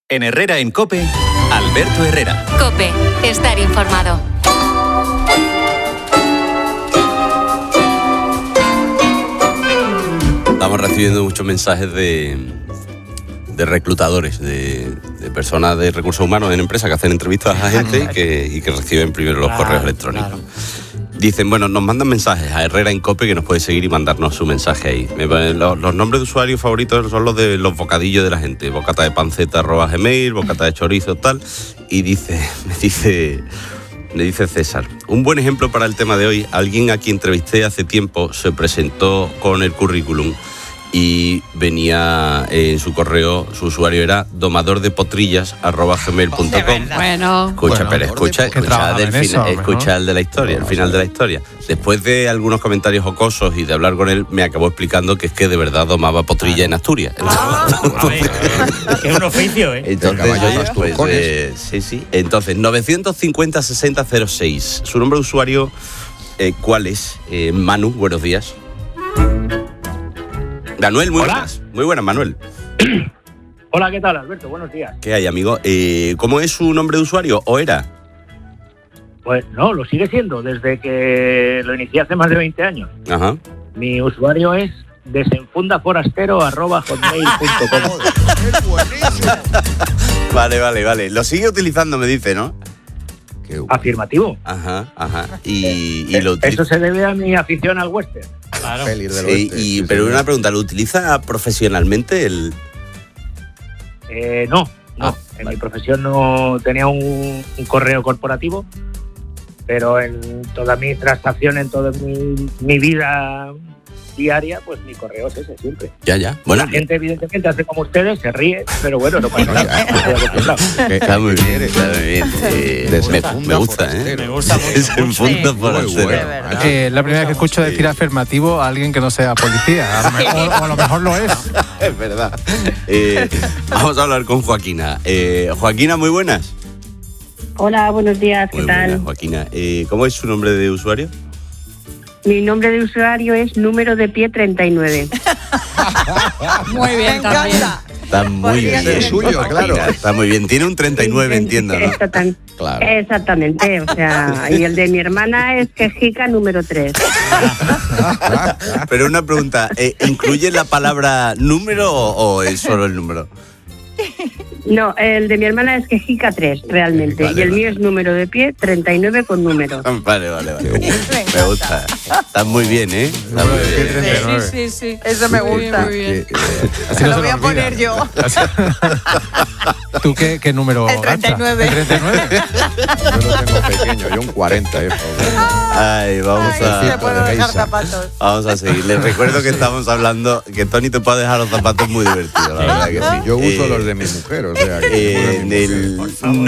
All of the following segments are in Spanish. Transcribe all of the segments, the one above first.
En Herrera en COPE, Alberto Herrera. COPE, estar informado. Estamos recibiendo muchos mensajes de reclutadores, de personas de recursos humanos en empresas que hacen entrevistas a gente y que reciben primero los correos electrónicos. Claro. Dicen, bueno, nos mandan mensajes a Herrera en COPE, que nos puede seguir y mandarnos su mensaje ahí. Los nombres de usuarios favoritos son los de los bocadillos de la gente. Bocata de panceta @gmail, bocata de chorizo, tal. Y me dice César, un buen ejemplo para el tema de hoy. Alguien a quien entrevisté hace tiempo se presentó con el currículum y venía en su correo, su usuario era domadordepotrillas@gmail.com. Bueno, escucha el de la historia, el final de la historia. Después de algunos comentarios jocosos y de hablar con él, me acabó explicando que es que de verdad domaba potrilla en Asturias. Es un oficio, ¿eh? Entonces, sí. Entonces, 950-6006. Su nombre de usuario, ¿cuál es? Manu, buenos días. Manuel, muy buenas. Muy buenas, Manuel. Hola, ¿qué tal, Alberto? Buenos días. ¿Qué hay, amigo? ¿Cómo es su nombre de usuario o era? Pues no, lo sigue siendo desde que lo inicié hace más de 20 años. Ajá. Mi usuario es desenfundaforastero@hotmail.com. Vale. Lo sigue utilizando, me dice, ¿no? Afirmativo. Ajá. Y lo utiliza. Eso se debe a mi afición al western. Claro. Pero una pregunta, ¿lo utiliza profesionalmente el...? No. En mi profesión no tenía un correo corporativo, pero en toda mi transacción, en toda mi vida diaria, pues mi correo es ese siempre. Ya. Bueno, la gente evidentemente hace como ustedes, se ríe, pero bueno, no pasa nada. Está muy bien. Me gusta, ¿eh? Me gusta mucho. Desenfunda forastero. La primera vez que escucho decir afirmativo a alguien que no sea policía. O a lo mejor lo es. Es verdad. Vamos a hablar con Joaquina. Joaquina, muy buenas. Hola, buenos días, ¿qué tal? Buenas, Joaquina. ¿Cómo es su nombre de usuario? Mi nombre de usuario es número de pie 39. Muy bien, también. Está muy bien. Es suyo, claro. Está muy bien. Tiene un 39, entiendo, ¿no? Claro. Exactamente. O sea, y el de mi hermana es quejica número 3. Pero una pregunta, ¿incluye la palabra número o es solo el número? No, el de mi hermana es quejica 3, realmente. Y el mío es número de pie 39 con número. Vale. Me gusta. Está muy bien, ¿eh? Está muy bien. Sí. Eso me gusta. Muy bien. Así no lo voy a poner yo. ¿Tú qué número? El 39. ¿El 39? Yo lo tengo pequeño, yo un 40, Ay, vamos a seguir. Les recuerdo que estamos hablando, que Tony te puede dejar los zapatos muy divertidos, la verdad que sí. Yo uso los de mi mujer, o sea que en el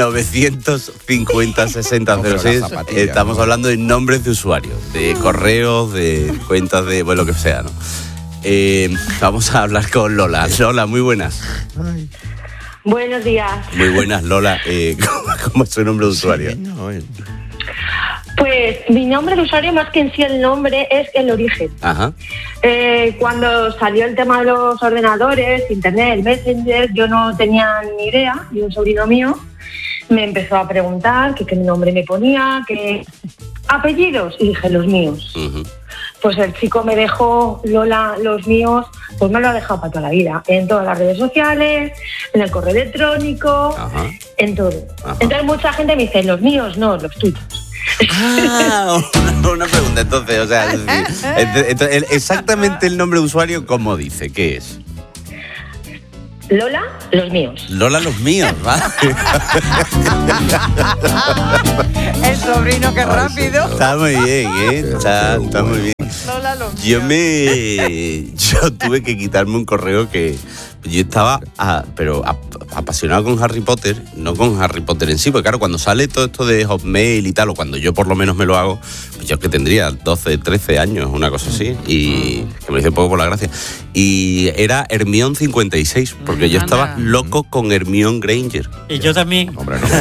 950-6006 estamos hablando de nombres de usuarios, de correos, de cuentas, de bueno, lo que sea, ¿no? Vamos a hablar con Lola. Lola, muy buenas. Buenos días. Muy buenas, Lola. ¿Cómo es su nombre de usuario? Pues mi nombre de usuario, más que en sí el nombre, es el origen. Ajá. Cuando salió el tema de los ordenadores, internet, el Messenger, yo no tenía ni idea, y un sobrino mío me empezó a preguntar qué nombre me ponía, qué apellidos, y dije los míos. Uh-huh. Pues el chico me dejó Lola, los míos, pues me lo ha dejado para toda la vida, en todas las redes sociales, en el correo electrónico, ajá, en todo. Ajá. Entonces mucha gente me dice, los míos no, los tuyos. Una pregunta, entonces, o sea, exactamente el nombre de usuario, ¿cómo dice? ¿Qué es? Lola, los míos. Lola, los míos, ¿vale? El sobrino, qué rápido. Está muy bien, ¿eh? Está muy bien. Lola, los míos. Yo tuve que quitarme un correo que yo estaba apasionado con Harry Potter, no con Harry Potter en sí, porque claro, cuando sale todo esto de Hotmail y tal, o cuando yo por lo menos me lo hago, pues yo es que tendría 12, 13 años, una cosa así, y que me hice un poco por la gracia. Y era Hermione 56, porque yo estaba loco con Hermione Granger. Y yo también. Hombre, no.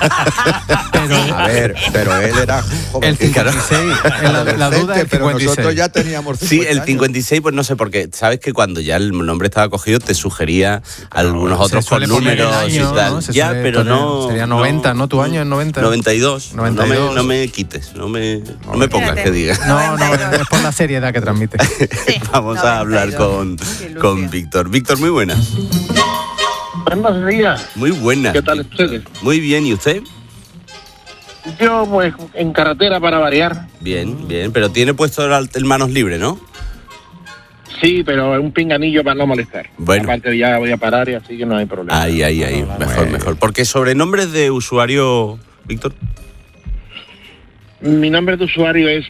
A ver, pero él era joven. El 56, la duda es el pero 56. nosotros ya teníamos 50 Sí, el años. 56, pues no sé, porque sabes que cuando ya el nombre estaba cogido te sugería algunos Se otros con suele poner el números año, y tal. ¿no? Se Ya, suele pero poner- no. Sería 90, ¿no? Tu año es 90. 92. 92. No me quites, no me pongas Espérate. que diga. No, es por la seriedad que transmite. Vamos a hablar 92. con Víctor. Víctor, muy buenas. Buenos días. Muy buenas. ¿Qué tal ustedes? Muy bien, ¿y usted? Yo, pues, en carretera para variar. Bien, bien, pero tiene puesto el manos libre, ¿no? Sí, pero es un pinganillo para no molestar. Bueno. Aparte ya voy a parar y así que no hay problema. Ahí, mejor. Porque sobrenombres de usuario, Víctor. Mi nombre de usuario es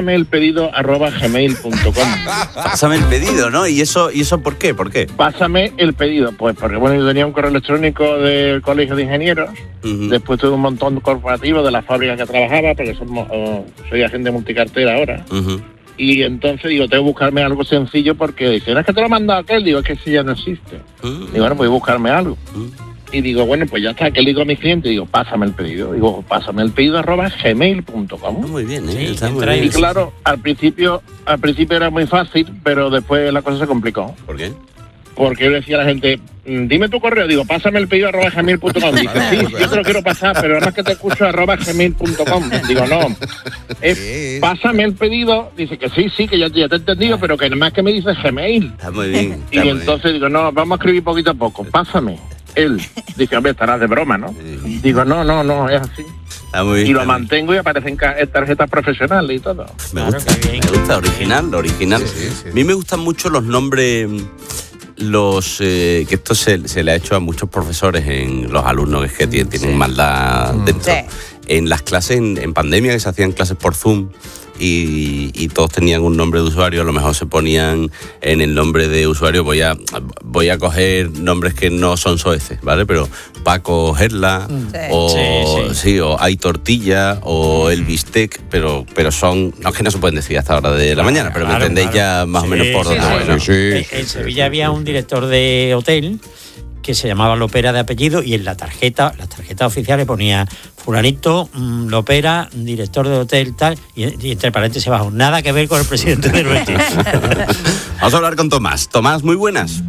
pásameelpedido@gmail.com. Pásame el pedido, ¿no? ¿Y eso por qué? ¿Por qué? Pásame el pedido, pues porque bueno, yo tenía un correo electrónico del Colegio de Ingenieros, Ujú. después tuve un montón corporativo de la fábrica que trabajaba, porque soy agente multicartera ahora, Ujú. y entonces digo, tengo que buscarme algo sencillo porque dicen, es que te lo ha mandado aquel, digo, es que ese ya no existe. Digo, bueno, voy a buscarme algo. Y digo, bueno, pues ya está, que le digo a mi cliente, digo, pásame el pedido. Digo, pásame el pedido @gmail.com. Muy bien, Sí, está muy entra ahí. bien. Y claro, al principio era muy fácil, pero después la cosa se complicó. ¿Por qué? Porque yo le decía a la gente, dime tu correo, digo, pásame el pedido @gmail.com. Dice, sí, yo te lo quiero pasar, pero además que te escucho @gmail.com. Digo, no, pásame el pedido. Dice que sí, que ya te he entendido, pero que además que me dice Gmail. Está muy bien. Y entonces digo, no, vamos a escribir poquito a poco, pásame. Él dice, hombre, estarás de broma, ¿no? Digo, no, es así. Está muy bien. Y lo está muy mantengo y aparecen tarjetas profesionales y todo. Me Claro, gusta, qué bien. me gusta, original. A mí me gustan mucho los nombres, que esto se le ha hecho a muchos profesores, en los alumnos que tienen maldad dentro. Sí. En las clases, en pandemia, que se hacían clases por Zoom, y todos tenían un nombre de usuario, a lo mejor se ponían en el nombre de usuario, voy a coger nombres que no son soeces, ¿vale? Pero Paco Gerla, o Hay Tortilla, o El Bistec, pero son, no es que no se pueden decir hasta ahora de la mañana, pero me Claro, entendéis claro. ya más o menos Sí, por sí, dónde voy, ¿no? En Sevilla había un director de hotel que se llamaba Lopera de apellido y en las tarjetas oficiales ponía fulanito, Lopera, director de hotel, tal, y entre paréntesis abajo, nada que ver con el presidente del Betis. Vamos a hablar con Tomás. Tomás, muy buenas.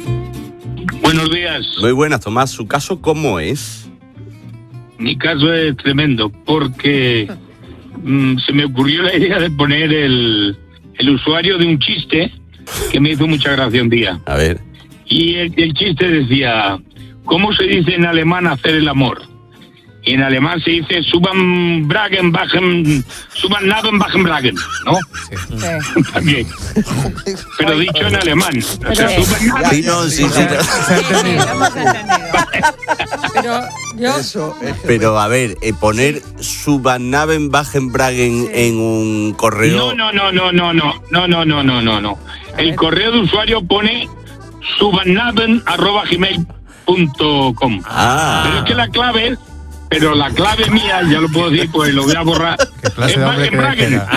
Buenos días. Muy buenas, Tomás. ¿Su caso cómo es? Mi caso es tremendo porque se me ocurrió la idea de poner el usuario de un chiste que me hizo mucha gracia un día. A ver. Y el chiste decía, ¿cómo se dice en alemán hacer el amor? Y en alemán se dice suban bragen, bajen, suban naben, bajen bragen, ¿no? También. Pero dicho en alemán. O sea, suban naben. Sí, no, sí. Pero yo... Pero a ver, poner Subanaven Bajenbragen en un correo. No. El correo de usuario pone subanaven@gmail.com. Pero es que la clave mía, ya lo puedo decir, pues lo voy a borrar. ¿Qué clase Es de hombre crees que era?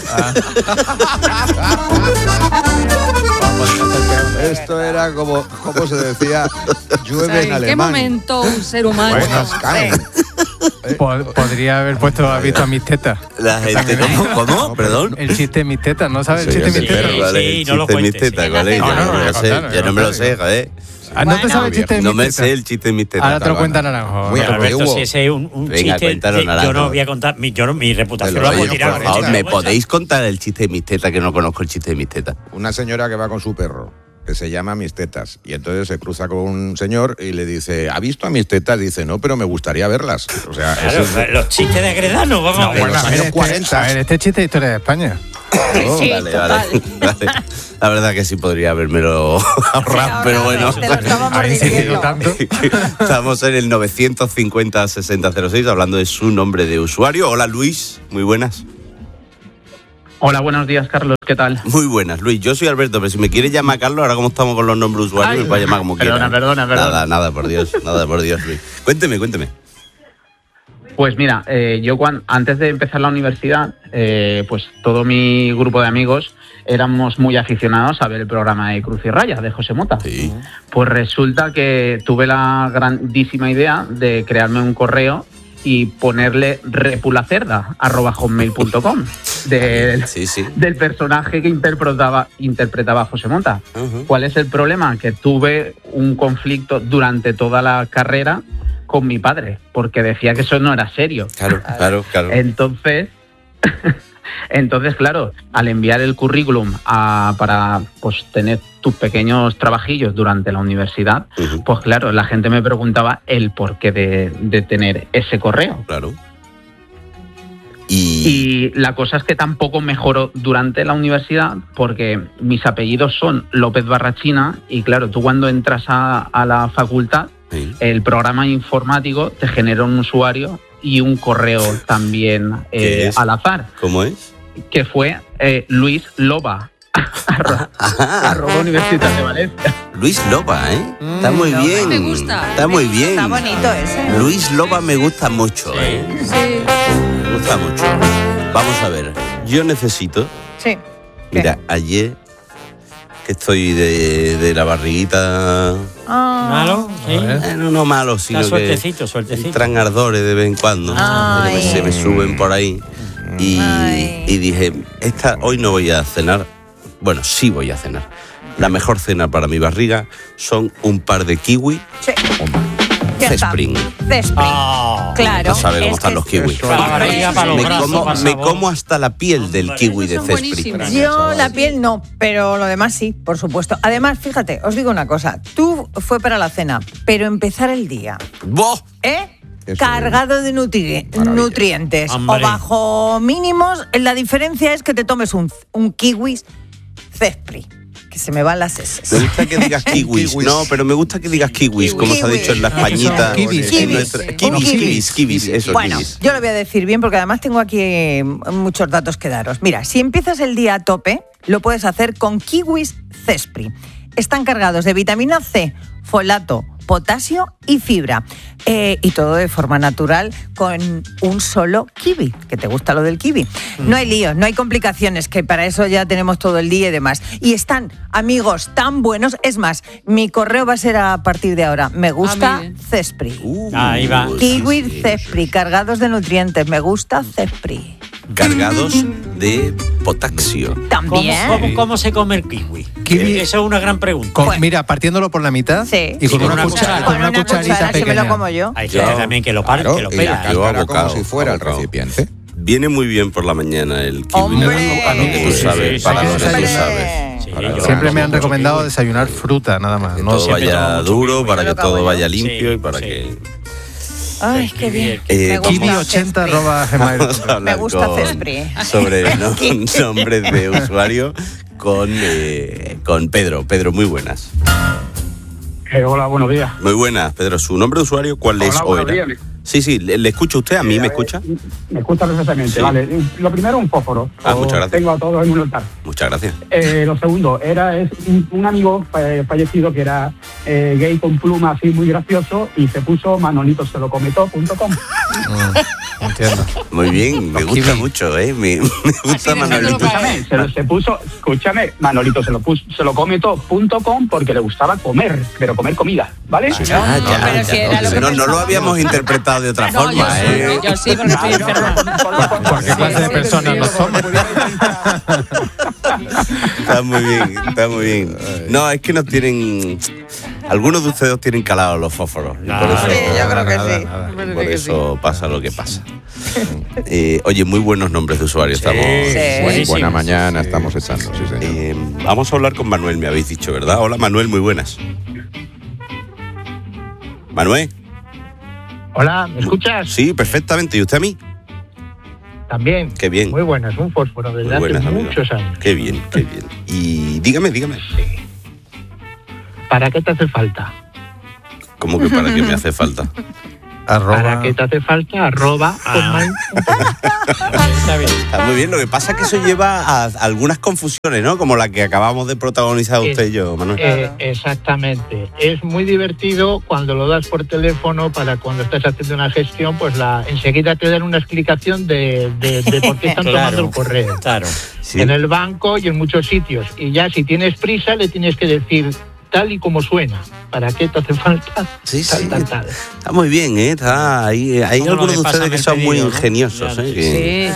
Esto era como se decía, llueve en ¿En alemán. qué momento un ser humano? Bueno, Scan. Podría haber puesto, has visto a mis tetas. La gente, ¿cómo? Perdón. El chiste de mis tetas, ¿no sabes el chiste de mis tetas? ¿Cuál es el chiste de mis tetas? ¿Cuál es? No, Ya no no me lo sé, contar, ya no me lo sé, joder. ¿No te sabes el chiste de mis No me tetas? sé el chiste de mis tetas. Ahora te lo cuenta Naranjo. Muy Alberto, si ese es un Venga, chiste, cuéntalo, yo Naranjo. no voy a contar, mi reputación la Oye, voy a tirar. por favor, ¿me podéis contar el chiste de mis tetas, que no conozco el chiste de mis tetas? Una señora que va con su perro, que se llama Mis Tetas, y entonces se cruza con un señor y le dice, ¿ha visto a mis tetas? Dice, no, pero me gustaría verlas. O sea, Claro, eso es- los chistes de Agredano, vamos a ver. bueno, los años 40. A ver, este chiste de historia de España. Sí, vale. La verdad que sí podría habérmelo ahorrado, pero bueno. Te lo estábamos Habéis seguido diciendo. tanto. Estamos en el 950-6006 hablando de su nombre de usuario. Hola, Luis. Muy buenas. Hola, buenos días, Carlos. ¿Qué tal? Muy buenas, Luis. Yo soy Alberto, pero si me quieres llamar Carlos, ahora como estamos con los nombres de usuario, Ay, me puedes llamar como perdona, quieras. perdona. Nada, por Dios, Luis. Cuénteme. Pues mira, yo antes de empezar la universidad, pues todo mi grupo de amigos éramos muy aficionados a ver el programa de Cruz y Raya, de José Mota. Sí. Pues resulta que tuve la grandísima idea de crearme un correo y ponerle repulacerda@hotmail.com del personaje que interpretaba José Mota. Uh-huh. ¿Cuál es el problema? Que tuve un conflicto durante toda la carrera con mi padre, porque decía que eso no era serio. Claro. Entonces, claro, al enviar el currículum para pues tener tus pequeños trabajillos durante la universidad, uh-huh, pues claro, la gente me preguntaba el porqué de tener ese correo. Claro. Y la cosa es que tampoco mejoró durante la universidad, porque mis apellidos son López Barrachina, y claro, tú cuando entras a la facultad, sí, el programa informático te genera un usuario y un correo también al azar. ¿Cómo es? Que fue Luis Loba, @ Universitat de Valencia. Luis Loba, ¿eh? Está muy bien. Me gusta. Está muy bien. Está bonito ese. Luis Loba me gusta mucho, ¿eh? Sí. Me gusta mucho. Vamos a ver. Yo necesito... Sí. Mira, ayer que estoy de la barriguita... ¿Malo? ¿Sí? No malo, sino Está que suertecito. entran ardores de vez en cuando. Ay. Se me suben por ahí. Y dije, hoy no voy a cenar. Bueno, sí voy a cenar. La mejor cena para mi barriga son un par de kiwi. Sí. Ya Cespring. Cespring. Claro. No sabe cómo están los kiwis. Me como hasta la piel del kiwi de Cespring. Yo la piel no, pero lo demás sí, por supuesto. Además, fíjate, os digo una cosa. Tú fue para la cena, pero empezar el día. ¡Boh! Cargado de nutrientes Hombre. o bajo mínimos. La diferencia es que te tomes un kiwi Cespring. Que se me van las S. Me gusta que digas kiwis. No, pero me gusta que digas kiwis, como se ha dicho en la Españita. Kiwis. Eso, bueno, kiwis. yo lo voy a decir bien porque además tengo aquí muchos datos que daros. Mira, si empiezas el día a tope, lo puedes hacer con kiwis Cespring. Están cargados de vitamina C, folato, potasio y fibra. Y todo de forma natural con un solo kiwi, que te gusta lo del kiwi. No hay líos, no hay complicaciones, que para eso ya tenemos todo el día y demás. Y están, amigos, tan buenos. Es más, mi correo va a ser a partir de ahora. Me gusta Cespring. Ahí va. Kiwi Cespring, cargados de nutrientes. Me gusta Cespring. Cargados de potasio. También. ¿Cómo se come el kiwi? Eso es una gran pregunta. Mira, partiéndolo por la mitad y con una cucharita cuchara, pequeña. si me lo como yo. Hay gente también que lo parte, que lo pega. Yo como si fuera el recipiente. Viene muy bien por la mañana el kiwi. ¡Hombre! Tú sabes, para lo que tú sabes. Siempre me han recomendado desayunar fruta, nada más. Que No todo vaya duro, para que todo vaya Sí, limpio y para que... Ay, qué bien. Kiwi80@gmail.com. Me gusta Cespring. Sobre nombres de usuario con Pedro. Pedro, muy buenas. Hola, buenos días. Muy buenas, Pedro. ¿Su nombre de usuario cuál es o buenos era? días. Sí, ¿le escucha usted? ¿A mí me escucha? Me escucha perfectamente, Sí. vale. Lo primero, un fósforo. Muchas gracias. Tengo a todos en un altar. Muchas gracias. Lo segundo, es un amigo fallecido que era gay con pluma así muy gracioso y se puso manolitoselocometó.com. Entiendo. Muy bien, me gusta mucho, ¿eh? Me gusta Manolito. Se puso, escúchame, manolitoselocometó.com porque le gustaba comer, pero comer comida, ¿vale? No lo habíamos interpretado de otra forma, ¿eh? Yo sí, porque estoy enferma. ¿Por qué clase de personas no somos? Está muy bien. No, es que nos tienen... Algunos de ustedes tienen calados los fósforos. Y por eso, yo creo que sí. Por eso pasa lo que pasa. Oye, muy buenos nombres de usuario. Estamos Buena mañana estamos echando, sí, señor. Vamos a hablar con Manuel, me habéis dicho, ¿verdad? Hola, Manuel, muy buenas. Manuel. Hola, ¿me escuchas? Sí, perfectamente. ¿Y usted a mí? También. Qué bien. Muy buenas, un fósforo desde Muy buenas, hace amigo. muchos años. Qué bien. Y dígame. ¿Para qué te hace falta? ¿Cómo que para qué me hace falta? ¿Para qué te hace falta? @hotmail.com. Está muy bien, lo que pasa es que eso lleva a algunas confusiones, ¿no? Como la que acabamos de protagonizar usted y yo, Manuel. Exactamente. Es muy divertido cuando lo das por teléfono para cuando estás haciendo una gestión, pues enseguida te dan una explicación de por qué están tomando el correo. Claro. Sí. En el banco y en muchos sitios. Y ya si tienes prisa le tienes que decir tal y como suena. ¿Para qué te hace falta? Sí, tal, sí. tal, tal. Está muy bien, ¿eh? Hay algunos de ustedes que son muy ingeniosos, ¿eh?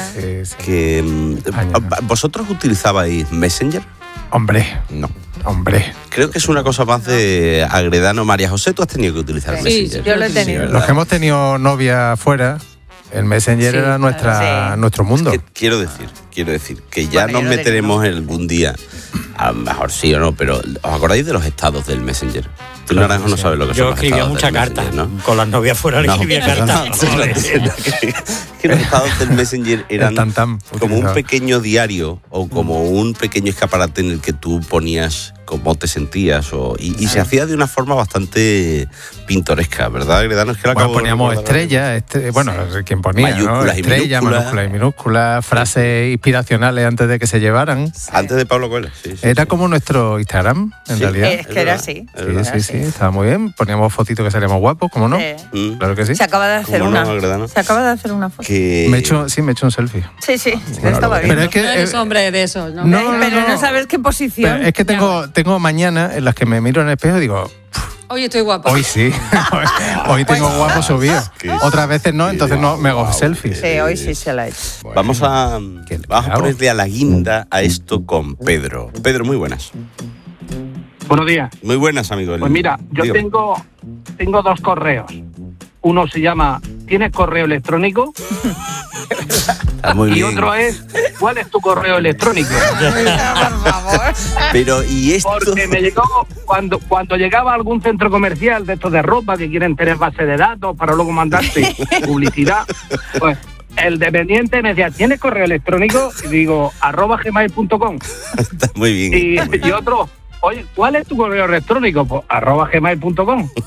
¿Vosotros utilizabais Messenger? Hombre, no. Hombre. Creo que es una cosa más de Agredano. María José, tú has tenido que utilizar Messenger. Yo lo he tenido. Los que hemos tenido novia fuera, el Messenger era nuestro mundo. Es que quiero decir que ya nos meteremos algún día, a lo mejor sí o no, pero ¿os acordáis de los estados del Messenger? Tú, Naranjo, no sabes lo que son Yo los escribía estados muchas del cartas, Messenger, ¿no? con las novias fuera escribía cartas. Que los estados del Messenger eran como un pequeño diario o como un pequeño escaparate en el que tú ponías cómo te sentías y se hacía de una forma bastante pintoresca, ¿verdad, Agredano? Es que poníamos estrellas, quien ponía, mayúsculas, ¿no? Estrellas, mayúsculas y minúsculas, frases inspiracionales antes de que se llevaran. Antes de Pablo Coelho, sí. Era como nuestro Instagram, en realidad. Es que era así. Sí, estaba muy bien. Poníamos fotitos que salíamos guapos, ¿cómo no? Claro que sí. Se acaba de hacer una. Se acaba de hacer una foto. Me he hecho un selfie. Sí, estaba bien. Pero es que no eres hombre de esos, ¿no? Pero no sabes qué posición. Pero es que tengo mañanas en las que me miro en el espejo y digo, hoy estoy guapo. hoy sí. Hoy tengo guapo subido. Otras veces no, entonces no me hago selfies. Sí, hoy sí se la he hecho. Vamos a ponerle a la guinda a esto con Pedro. Pedro, muy buenas. Buenos días. Muy buenas, amigo. Pues mira, yo tengo 2 correos. Uno se llama ¿tienes correo electrónico? Muy y bien. otro es ¿cuál es tu correo electrónico? Por favor. Pero, ¿y esto? Porque me llegó cuando llegaba a algún centro comercial de estos de ropa que quieren tener base de datos para luego mandarte publicidad, pues el dependiente me decía, ¿tienes correo electrónico? Y digo, @gmail.com. Está muy bien. Y otro, oye, ¿cuál es tu correo electrónico? Pues @gmail.com.